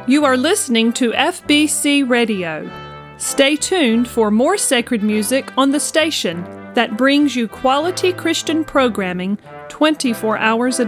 You are listening to FBC Radio. Stay tuned for more sacred music on the station that brings you quality Christian programming 24 hours a day.